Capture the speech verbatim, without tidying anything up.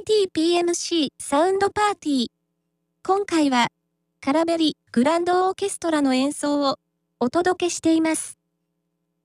ティーピーエムシー サウンドパーティー。今回は、カラベリグランドオーケストラの演奏をお届けしています。